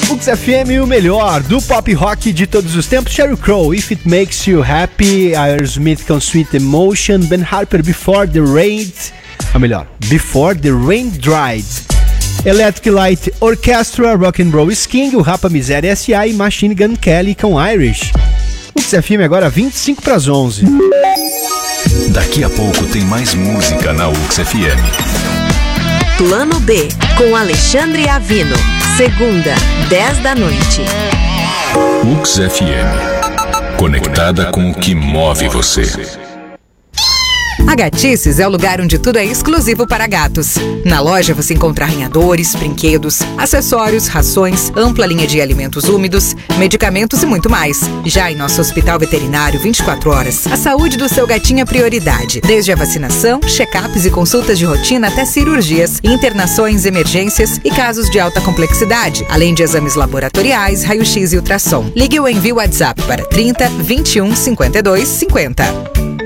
Ux FM, o melhor do pop rock de todos os tempos. Sheryl Crow, If It Makes You Happy, Aerosmith com Sweet Emotion, Ben Harper, Before the Rain, Before the Rain Dried, Electric Light Orchestra, Rock and Roll King, o Rapa Miséria S.A. e Machine Gun Kelly com Irish. Ux FM agora 25 para as 11. Daqui a pouco tem mais música na Ux FM. Plano B, com Alexandre Avino. Segunda, 10 da noite. Ux FM. Conectada com o que move você. A Gatices é o lugar onde tudo é exclusivo para gatos. Na loja você encontra arranhadores, brinquedos, acessórios, rações, ampla linha de alimentos úmidos, medicamentos e muito mais. Já em nosso hospital veterinário 24 horas, a saúde do seu gatinho é prioridade. Desde a vacinação, check-ups e consultas de rotina até cirurgias, internações, emergências e casos de alta complexidade, além de exames laboratoriais, raio-x e ultrassom. Ligue ou envie o WhatsApp para 30 21 52 50.